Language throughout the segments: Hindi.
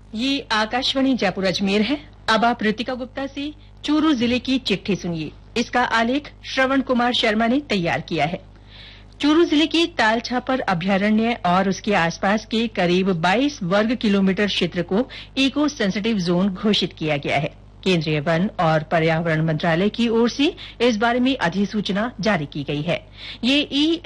ये आकाशवाणी जयपुर अजमेर है। अब आप ऋतिका गुप्ता से चूरू जिले की चिट्ठी सुनिए। इसका आलेख श्रवण कुमार शर्मा ने तैयार किया है। चूरू जिले के तालछापर अभ्यारण्य और उसके आसपास के करीब 22 वर्ग किलोमीटर क्षेत्र को इको सेंसिटिव जोन घोषित किया गया है। केंद्रीय वन और पर्यावरण मंत्रालय की ओर से इस बारे में अधिसूचना जारी की गई है। ये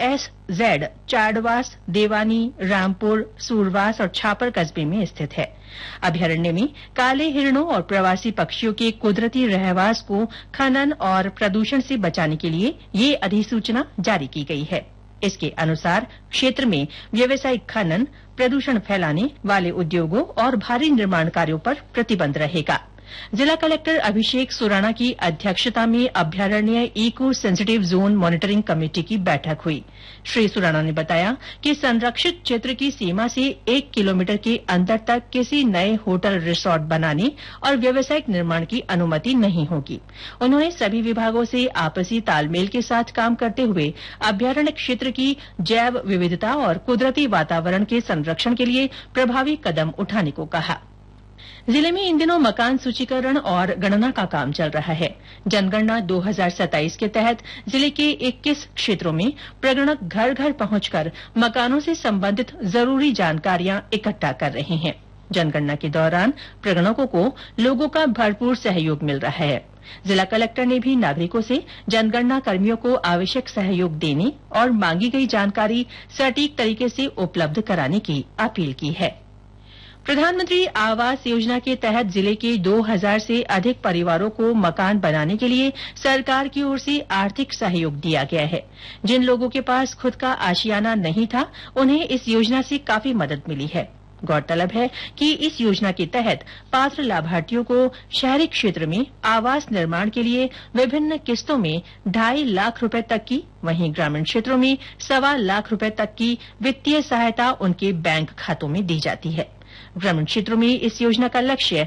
ESZ चाडवास, देवानी, रामपुर, सूरवास और छापर कस्बे में स्थित है। अभ्यारण्य में काले हिरणों और प्रवासी पक्षियों के कुदरती रहवास को खनन और प्रदूषण से बचाने के लिए ये अधिसूचना जारी की गई है। इसके अनुसार क्षेत्र में व्यावसायिक खनन, प्रदूषण फैलाने वाले उद्योगों और भारी निर्माण कार्यों पर प्रतिबंध रहेगा। जिला कलेक्टर अभिषेक सुराणा की अध्यक्षता में अभ्यारण्य eco sensitive zone monitoring committee की बैठक हुई। श्री सुराणा ने बताया कि संरक्षित क्षेत्र की सीमा से 1 किलोमीटर के अंदर तक किसी नए होटल रिसोर्ट बनाने और व्यावसायिक निर्माण की अनुमति नहीं होगी। उन्होंने सभी विभागों से आपसी तालमेल के साथ काम करते हुए अभ्यारण्य क्षेत्र की जैव विविधता और कुदरती वातावरण के संरक्षण के लिए प्रभावी कदम उठाने को कहा। जिले में इन दिनों मकान सूचीकरण और गणना का काम चल रहा है। जनगणना 2027 के तहत जिले के 21 क्षेत्रों में प्रगणक घर घर पहुंचकर मकानों से संबंधित जरूरी जानकारियां इकट्ठा कर रहे हैं। जनगणना के दौरान प्रगणकों को लोगों का भरपूर सहयोग मिल रहा है। जिला कलेक्टर ने भी नागरिकों से जनगणना कर्मियों को आवश्यक सहयोग देने और मांगी गई जानकारी सटीक तरीके से उपलब्ध कराने की अपील की है। प्रधानमंत्री आवास योजना के तहत जिले के 2000 से अधिक परिवारों को मकान बनाने के लिए सरकार की ओर से आर्थिक सहयोग दिया गया है। जिन लोगों के पास खुद का आशियाना नहीं था, उन्हें इस योजना से काफी मदद मिली है। गौरतलब है कि इस योजना के तहत पात्र लाभार्थियों को शहरी क्षेत्र में आवास निर्माण के लिए विभिन्न किस्तों में 2.5 लाख रुपए तक की, वहीं ग्रामीण क्षेत्रों में 1.25 लाख रुपए तक की वित्तीय सहायता उनके बैंक खातों में दी जाती है। ग्रामीण क्षेत्रों में इस योजना का लक्ष्य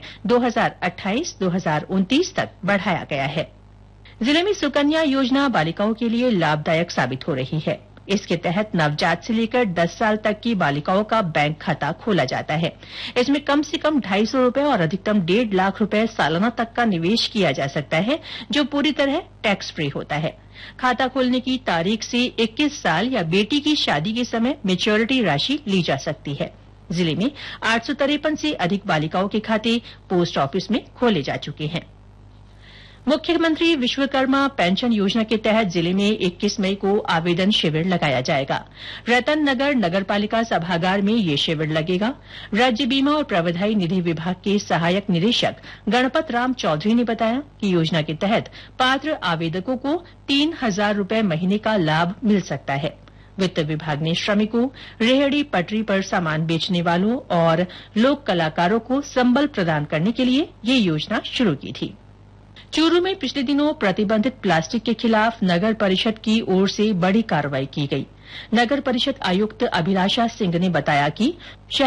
2028-2029 तक बढ़ाया गया है। जिले में सुकन्या योजना बालिकाओं के लिए लाभदायक साबित हो रही है। इसके तहत नवजात से लेकर 10 साल तक की बालिकाओं का बैंक खाता खोला जाता है। इसमें कम से कम 250 रुपए और अधिकतम 1.5 लाख रुपए सालाना तक का निवेश किया जा सकता है, जो पूरी तरह टैक्स फ्री होता है। खाता खोलने की तारीख से 21 साल या बेटी की शादी के समय मैच्योरिटी राशि ली जा सकती है। जिले में 853 से अधिक बालिकाओं के खाते पोस्ट ऑफिस में खोले जा चुके हैं। मुख्यमंत्री विश्वकर्मा पेंशन योजना के तहत जिले में 21 मई को आवेदन शिविर लगाया जाएगा। रतन नगर नगरपालिका सभागार में ये शिविर लगेगा। राज्य बीमा और प्रविधाई निधि विभाग के सहायक निदेशक गणपत राम चौधरी ने बताया कि योजना के तहत पात्र आवेदकों को 3000 रुपए महीने का लाभ मिल सकता है। वित्त विभाग ने श्रमिकों, रेहड़ी पटरी पर सामान बेचने वालों और लोक कलाकारों को संबल प्रदान करने के लिए ये योजना शुरू की थी। चूरू में पिछले दिनों प्रतिबंधित प्लास्टिक के खिलाफ नगर परिषद की ओर से बड़ी कार्रवाई की गई। नगर परिषद आयुक्त अभिलाषा सिंह ने बताया कि